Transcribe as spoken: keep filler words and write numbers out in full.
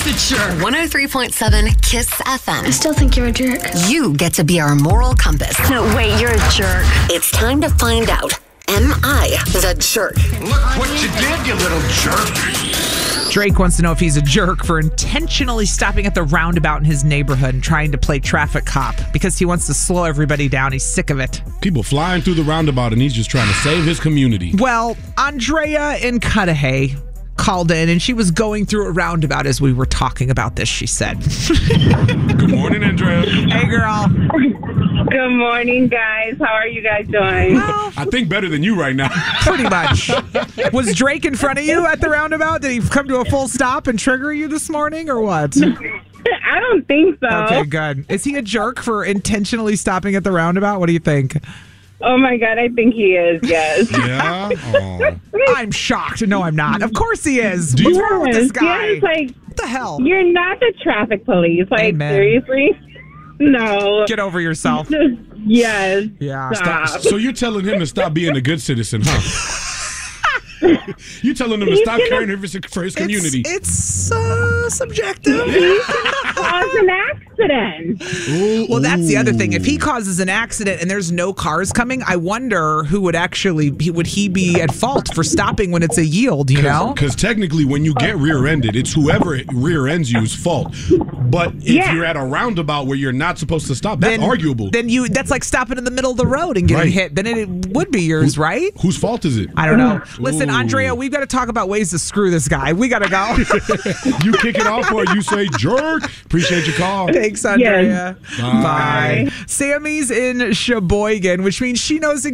the jerk. one oh three point seven Kiss F M. I still think you're a jerk. You get to be our moral compass. No, wait, you're a jerk. It's time to find out. Am I the jerk? Look what you did, you little jerk. Drake wants to know if he's a jerk for intentionally stopping at the roundabout in his neighborhood and trying to play traffic cop because he wants to slow everybody down. He's sick of it. People flying through the roundabout and he's just trying to save his community. Well, Andrea in Cudahy called in and she was going through a roundabout as we were talking about this, she said. Good morning, Andrea. Hey, girl. Good morning, guys. How are you guys doing? Well, I think better than you right now. pretty much. Was Drake in front of you at the roundabout? Did he come to a full stop and trigger you this morning or what? I don't think so. Okay, good. Is he a jerk for intentionally stopping at the roundabout? What do you think? Oh, my God. I think he is, yes. Yeah? Oh. I'm shocked. No, I'm not. Of course he is. Do What's you- wrong with this guy? Yes, like, What the hell? you're not the traffic police. Like, Amen. seriously? No. Get over yourself. Yes. Yeah. Stop. So you're telling him to stop being a good citizen, huh? You telling him to He's stop gonna- caring for his, for his community. It's, it's uh, subjective. Cause an accident. Ooh, Well, that's the other thing. If he ooh. causes an accident and there's no cars coming, I wonder who would actually he, would he be at fault for stopping when it's a yield? You know? Because technically, when you get rear-ended, it's whoever rear-ends you's fault. But if Yeah. you're at a roundabout where you're not supposed to stop, that's arguable. Then you that's like stopping in the middle of the road and getting Right. hit. Then it would be yours, right? Whose fault is it? I don't know. Listen, Ooh. Andrea, we've got to talk about ways to screw this guy. We got to go. You kick it off or you say jerk. Appreciate your call. Thanks, Andrea. Bye. Bye. Sammy's in Sheboygan, which means she knows